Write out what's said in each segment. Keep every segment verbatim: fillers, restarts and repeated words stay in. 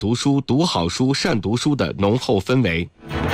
读书、读好书、善读书的浓厚氛围。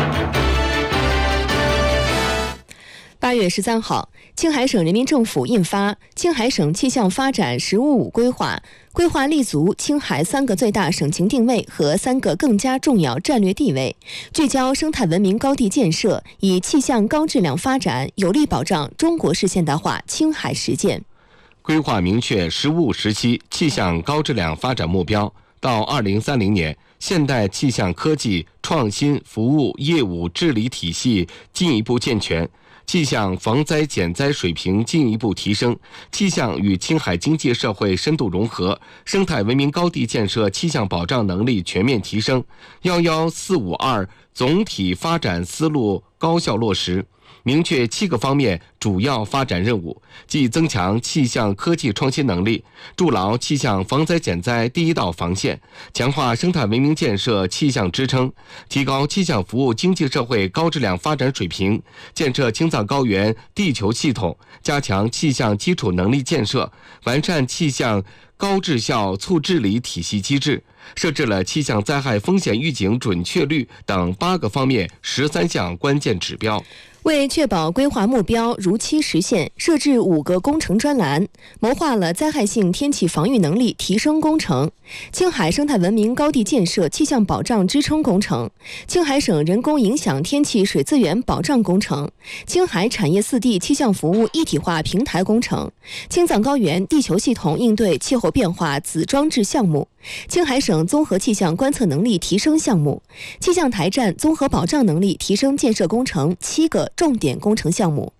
八月十三号，青海省人民政府印发《青海省气象发展“十五五”规划》，规划立足青海三个最大省情定位和三个更加重要战略地位，聚焦生态文明高地建设，以气象高质量发展有力保障中国式现代化青海实践。 规划明确“十五五”时期气象高质量发展目标，到二零三零年，现代气象科技创新服务业务治理体系进一步健全，气象防灾减灾水平进一步提升，气象与青海经济社会深度融合，生态文明高地建设气象保障能力全面提升，一一四五二总体发展思路高效落实。明确七个方面主要发展任务，即增强气象科技创新能力，筑牢气象防灾减灾第一道防线，强化生态文明建设气象支撑，提高气象服务经济社会高质量发展水平，建设青藏高原地球系统，加强气象基础能力建设，完善气象高质效促治理体系机制，设置了气象灾害风险预警准确率等八个方面十三项关键指标。 为确保规划目标如期实现，设置五个工程专栏，谋划了灾害性天气防御能力提升工程、青海生态文明高地建设气象保障支撑工程、青海省人工影响天气水资源保障工程、青海产业四地气象服务一体化平台工程、青藏高原地球系统应对气候变化子装置项目、青海省综合气象观测能力提升项目、气象台站综合保障能力提升建设工程七个重点工程项目。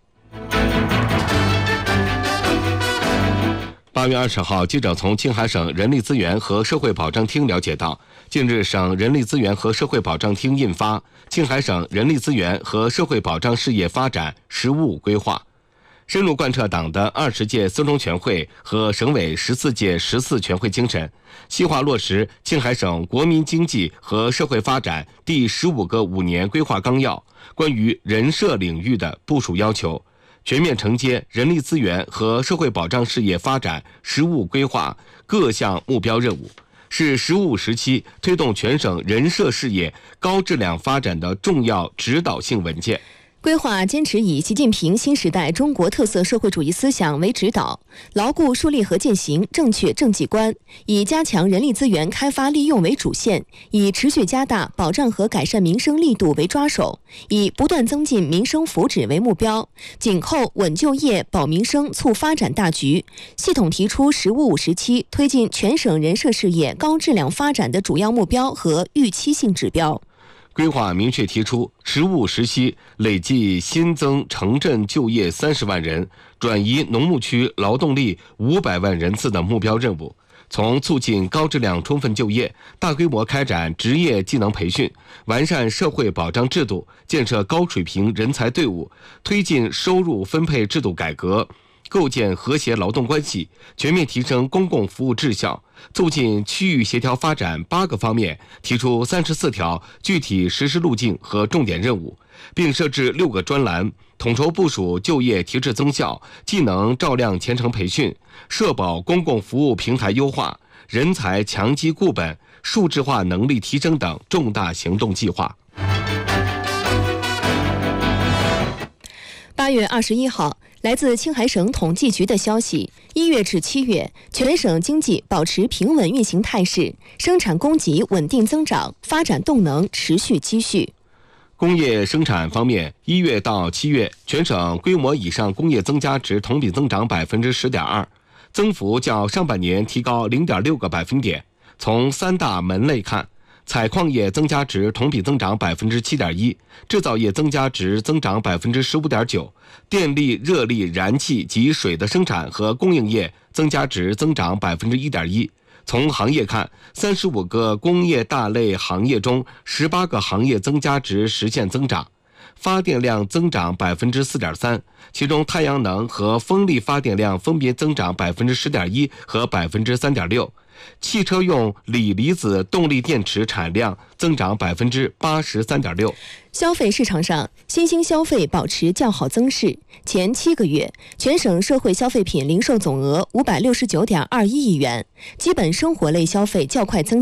八月二十号，记者从青海省人力资源和社会保障厅了解到，近日省人力资源和社会保障厅印发《青海省人力资源和社会保障事业发展“十五五”规划》，深入贯彻党的二十届四中全会和省委十四届十四全会精神，细化落实青海省国民经济和社会发展第十五个五年规划纲要关于人社领域的部署要求，全面承接人力资源和社会保障事业发展“十五五”规划各项目标任务，是“十五五”时期推动全省人社事业高质量发展的重要指导性文件。 规划坚持以习近平新时代中国特色社会主义思想为指导，牢固树立和践行正确政绩观，以加强人力资源开发利用为主线，以持续加大保障和改善民生力度为抓手，以不断增进民生福祉为目标，紧扣稳就业、保民生、促发展大局，系统提出“十五五”时期推进全省人社事业高质量发展的主要目标和预期性指标。 规划明确提出“十五五”时期累计新增城镇就业三十万人，转移农牧区劳动力五百万人次的目标任务，从促进高质量充分就业、大规模开展职业技能培训、完善社会保障制度、建设高水平人才队伍，推进收入分配制度改革，构建和谐劳动关系，全面提升公共服务质效，促进区域协调发展八个方面提出三十四条具体实施路径和重点任务，并设置六个专栏，统筹部署就业提质增效、技能照亮前程培训、社保公共服务平台优化、人才强基固本、数字化能力提升等重大行动计划。 八月二十一号，来自青海省统计局的消息，一月至七月，全省经济保持平稳运行态势，生产供给稳定增长，发展动能持续积蓄。 工业生产方面，一月到七月，全省规模以上工业增加值同比增长百分之十点二，增幅较上半年提高零点六个百分点。从三大门类看，采矿业增加值同比增长百分之七点一，制造业增加值增长百分之十五点九，电力、热力、燃气及水的生产和供应业增加值增长百分之一点一。从行业看，三十五个工业大类行业中，十八个行业增加值实现增长，发电量增长百分之四点三，其中太阳能和风力发电量分别增长百分之十点一和百分之三点六。汽车用锂离子动力电池产量增长百分之八十三点六。 消费市场上，新兴消费保持较好增势。前七个月，全省社会消费品零售总额五百六十九点二一亿元，基本生活类消费较快增长。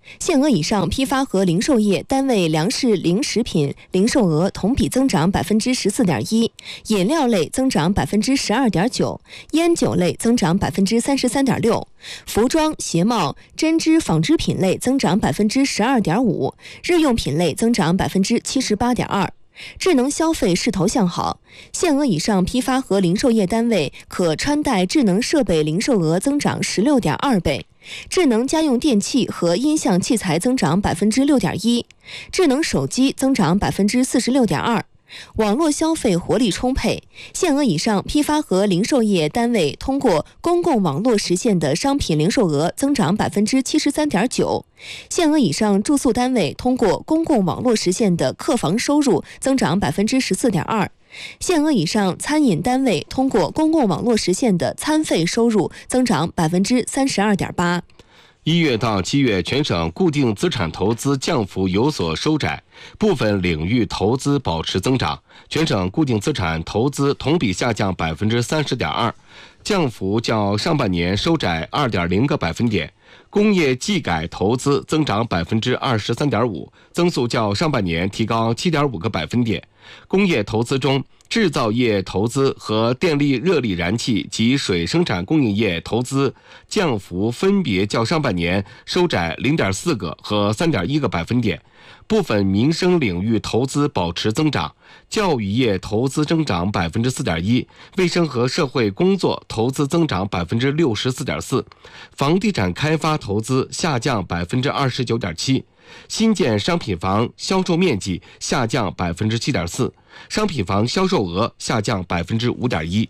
限额以上批发和零售业单位粮食零食品零售额同比增长百分之十四点一，饮料类增长百分之十二点九，烟酒类增长百分之三十三点六，服装、鞋帽、针织、纺织品类增长百分之十二点五，日用品类增长百分之七十八点二。智能消费势头向好，限额以上批发和零售业单位可穿戴智能设备零售额增长十六点二倍，智能家用电器和音像器材增长百分之六点一，智能手机增长百分之四十六点二。网络消费活力充沛，限额以上批发和零售业单位通过公共网络实现的商品零售额增长百分之七十三点九，限额以上住宿单位通过公共网络实现的客房收入增长百分之十四点二，限额以上餐饮单位通过公共网络实现的餐费收入增长百分之三十二点八。 一月到七月，全省固定资产投资降幅有所收窄，部分领域投资保持增长。全省固定资产投资同比下降百分之三十点二，降幅较上半年收窄二点零个百分点。工业技改投资增长百分之二十三点五，增速较上半年提高七点五个百分点。工业投资中，制造业投资和电力、热力、燃气及水生产供应业投资降幅分别较上半年收窄 零点四个和三点一个百分点。部分民生领域投资保持增长，教育业投资增长百分之四点一，卫生和社会工作投资增长百分之六十四点四，房地产开发投资下降百分之二十九点七。新建商品房销售面积下降百分之七点四，商品房销售额下降百分之五点一。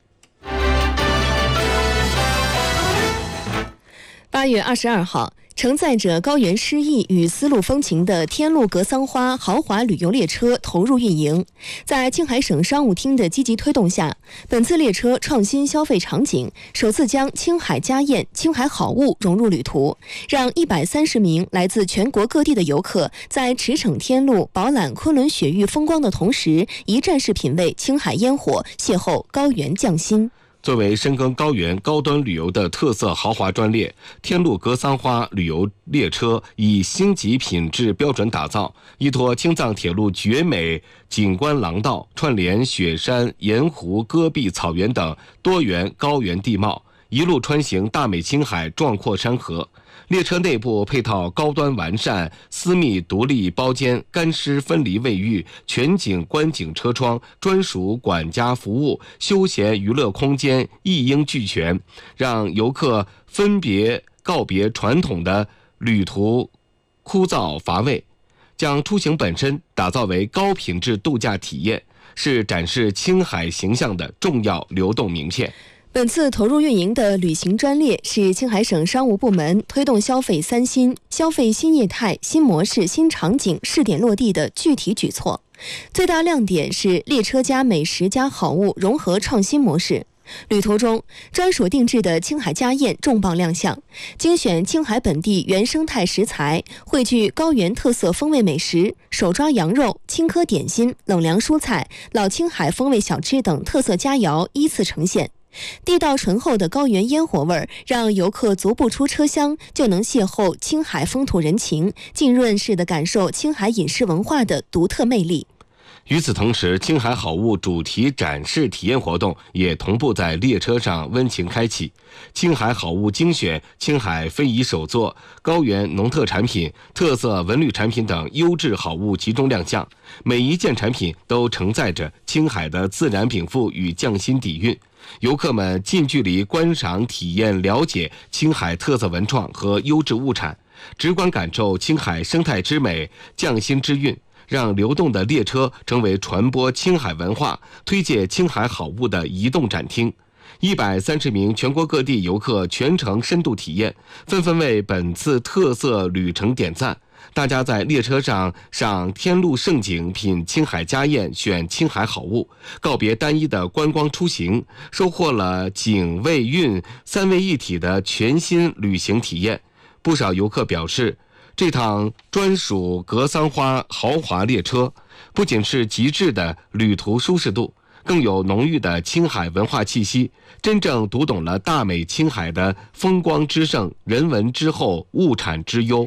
八月二十二号，承载着高原诗意与丝路风情的天路格桑花豪华旅游列车投入运营。在青海省商务厅的积极推动下，本次列车创新消费场景，首次将青海家宴、青海好物融入旅途，让一百三十名来自全国各地的游客在驰骋天路、饱览昆仑雪域风光的同时，一站式品味青海烟火，邂逅高原匠心。 作为深耕高原高端旅游的特色豪华专列，天路格桑花旅游列车以星级品质标准打造，依托青藏铁路绝美景观廊道，串联雪山、盐湖、戈壁草原等多元高原地貌，一路穿行大美青海壮阔山河。列车内部配套高端完善私密独立包间、干湿分离卫浴、全景观景车窗、专属管家服务、休闲娱乐空间一应俱全，让游客分别告别传统的旅途枯燥乏味，将出行本身打造为高品质度假体验，是展示青海形象的重要流动名片。 本次投入运营的旅行专列是青海省商务部门推动消费三新、消费新业态、新模式、新场景试点落地的具体举措。最大亮点是列车加美食加好物融合创新模式。旅途中，专属定制的青海家宴重磅亮相，精选青海本地原生态食材，汇聚高原特色风味美食、手抓羊肉、青稞点心、冷凉蔬菜、老青海风味小吃等特色佳肴依次呈现。地道醇厚的高原烟火味儿，让游客足不出车厢就能邂逅青海风土人情，浸润式的感受青海饮食文化的独特魅力。 与此同时，青海好物主题展示体验活动也同步在列车上温情开启。青海好物精选、青海非遗手作、高原农特产品、特色文旅产品等优质好物集中亮相，每一件产品都承载着青海的自然禀赋与匠心底蕴。游客们近距离观赏、体验、了解青海特色文创和优质物产，直观感受青海生态之美、匠心之韵，让流动的列车成为传播青海文化、推介青海好物的移动展厅。一百三十名全国各地游客全程深度体验，纷纷为本次特色旅程点赞。大家在列车上赏天路盛景，品青海家宴，选青海好物，告别单一的观光出行，收获了景味韵三位一体的全新旅行体验。不少游客表示，这趟专属格桑花豪华列车不仅是极致的旅途舒适度，更有浓郁的青海文化气息，真正读懂了大美青海的风光之盛、人文之厚、物产之优。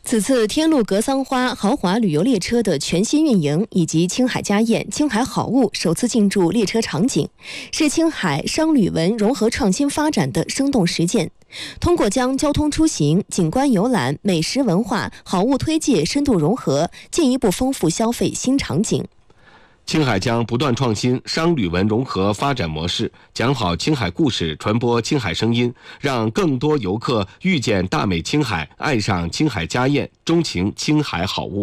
此次天路格桑花豪华旅游列车的全新运营，以及青海家宴、青海好物首次进驻列车场景，是青海商旅文融合创新发展的生动实践。通过将交通出行、景观游览、美食文化、好物推介深度融合，进一步丰富消费新场景。 青海将不断创新商旅文融合发展模式，讲好青海故事，传播青海声音，让更多游客遇见大美青海，爱上青海家宴，钟情青海好物。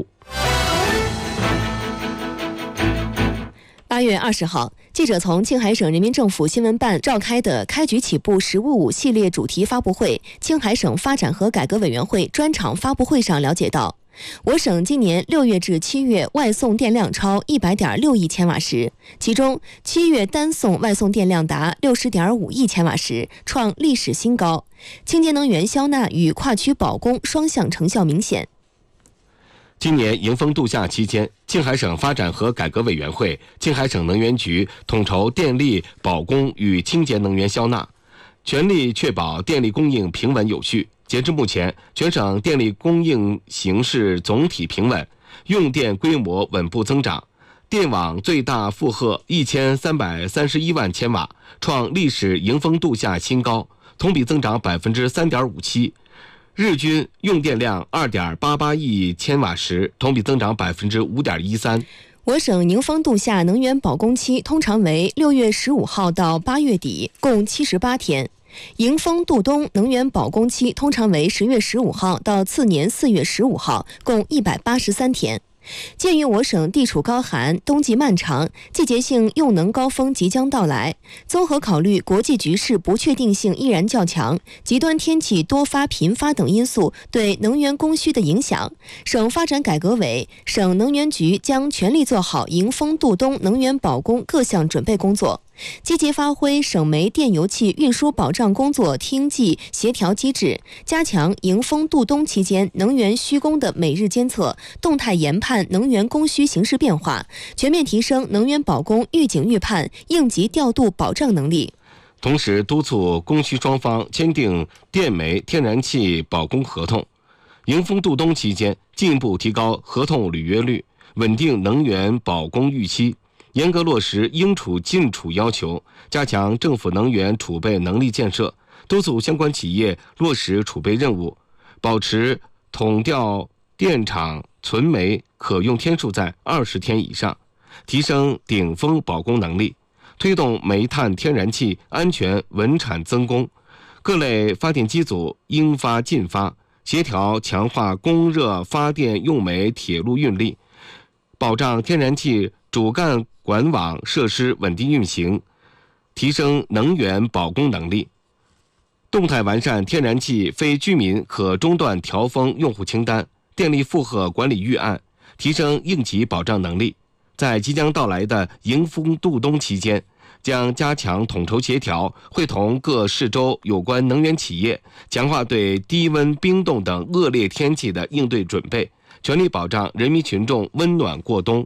八月二十号，记者从青海省人民政府新闻办召开的开局起步“十五五”系列主题发布会青海省发展和改革委员会专场发布会上了解到，我省今年六月至七月外送电量超一百点六亿千瓦时，其中七月单送外送电量达六十点五亿千瓦时，创历史新高。清洁能源消纳与跨区保供双向成效明显。 今年迎风度夏期间，青海省发展和改革委员会、青海省能源局统筹电力保供与清洁能源消纳，全力确保电力供应平稳有序。截至目前，全省电力供应形势总体平稳，用电规模稳步增长，电网最大负荷一千三百三十一万千瓦，创历史迎风度夏新高，同比增长百分之三点五七。日均用电量二点八八亿千瓦时，同比增长百分之五点一三。 我省迎风度夏能源保供期通常为六月十五号到八月底，共七十八天。迎风度冬能源保供期通常为十月十五号到次年四月十五号，共一百八十三天。鉴于我省地处高寒，冬季漫长，季节性用能高峰即将到来，综合考虑国际局势不确定性依然较强，极端天气多发频发等因素对能源供需的影响，省发展改革委、省能源局将全力做好迎风度冬能源保供各项准备工作，积极发挥省煤电油气运输保障工作厅际协调机制，加强迎风度冬期间能源需供的每日监测，动态研判能源供需形势变化，全面提升能源保供预警预判、应急调度保障能力。 同时，督促供需双方签订电煤、天然气保供合同，迎风度冬期间进一步提高合同履约率，稳定能源保供预期。严格落实应储尽储要求，加强政府能源储备能力建设，督促相关企业落实储备任务，保持统调电厂存煤可用天数在二十天以上，提升顶峰保供能力，推动煤炭、天然气安全稳产增供。各类发电机组应发尽发，协调强化供热发电用煤铁路运力，保障天然气主干管网设施稳定运行，提升能源保供能力，动态完善天然气非居民可中断调峰用户清单、电力负荷管理预案，提升应急保障能力。在即将到来的迎风度冬期间，将加强统筹协调，会同各市州有关能源企业，强化对低温、冰冻等恶劣天气的应对准备，全力保障人民群众温暖过冬。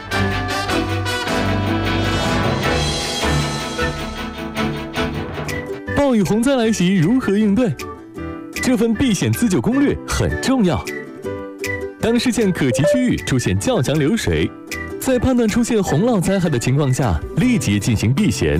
暴雨洪灾来袭，如何应对？这份避险自救攻略很重要。当视线可及区域出现较强流水，在判断出现洪涝灾害的情况下，立即进行避险。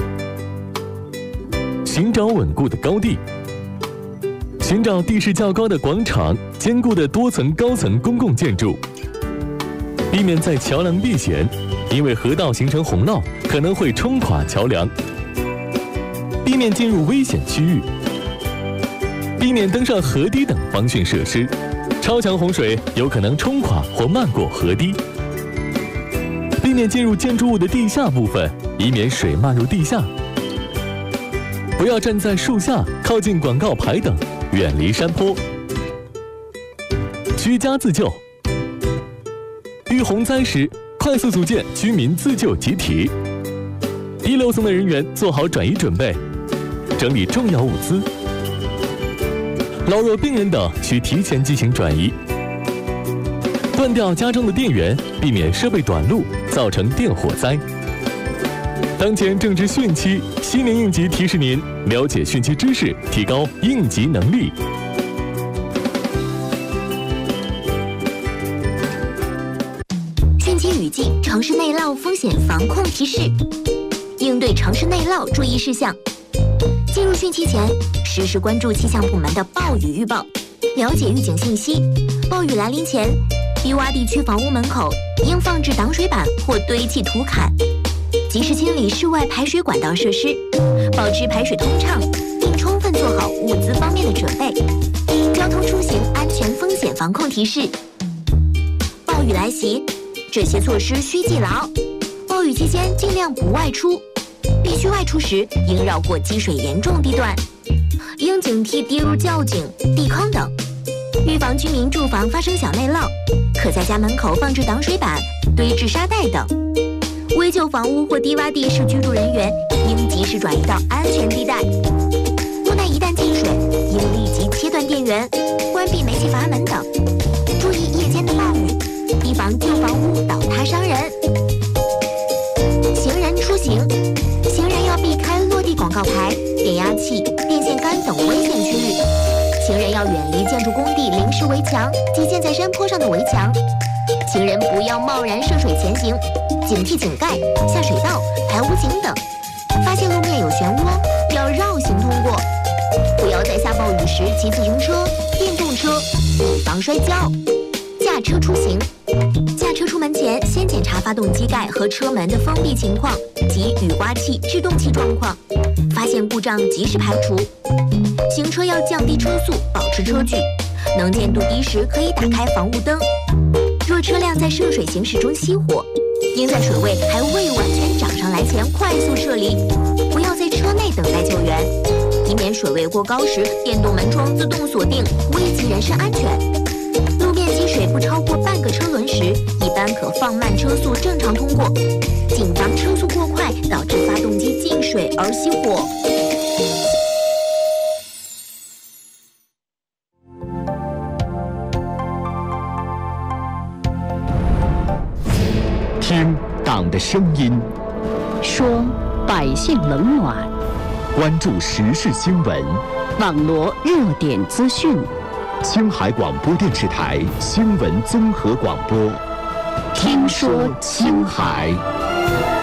寻找稳固的高地，寻找地势较高的广场、坚固的多层高层公共建筑，避免在桥梁避险，因为河道形成洪涝，可能会冲垮桥梁。避免进入危险区域，避免登上河堤等防汛设施，超强洪水有可能冲垮或漫过河堤。避免进入建筑物的地下部分，以免水漫入地下。不要站在树下、靠近广告牌等，远离山坡。居家自救，遇洪灾时，快速组建居民自救集体。一楼层的人员做好转移准备，整理重要物资。老弱病人等需提前进行转移。断掉家中的电源，避免设备短路，造成电火灾。当前正值汛期，新年应急提示您了解汛期知识，提高应急能力。 雨季城市内涝风险防控提示：应对城市内涝注意事项。进入汛期前，实时关注气象部门的暴雨预报，了解预警信息。暴雨来临前，低洼地区房屋门口应放置挡水板或堆砌土坎，及时清理室外排水管道设施，保持排水通畅，并充分做好物资方面的准备。交通出行安全风险防控提示：暴雨来袭，这些措施需记牢。暴雨期间尽量不外出，必须外出时应绕过积水严重地段，应警惕跌入窖井、地坑等。预防居民住房发生小内涝，可在家门口放置挡水板、堆置沙袋等。危旧房屋或低洼地市居住人员应及时转移到安全地带。屋内一旦进水，应立即切断电源、关闭煤气阀门等。注意夜间的暴雨，提防旧房屋倒塌伤人。行人出行，行人要避开落地广告牌、变压器、电线杆等危险区域。行人要远离建筑工地临时围墙及建在山坡上的围墙。行人不要贸然涉水前行，警惕井盖、下水道、排污井等。发现路面有漩涡，要绕行通过。不要在下暴雨时骑自行车、电动车，以防摔跤。驾车出行，驾车出门前先检查发动机盖和车门的封闭情况及雨刮器、制动器状况，发现故障及时排除。行车要降低车速，保持车距，能见度低时可以打开防雾灯。若车辆在涉水行驶中熄火，应在水位还未完全涨上来前快速撤离，不要在车内等待救援，以免水位过高时电动门窗自动锁定，危及人身安全。路面积水不超过半个车轮时，一般可放慢车速正常通过，谨防车速过快导致发动机进水而熄火。 听党的声音， 说百姓冷暖， 关注时事新闻， 网罗热点资讯。 青海广播电视台新闻综合广播， 听说青海。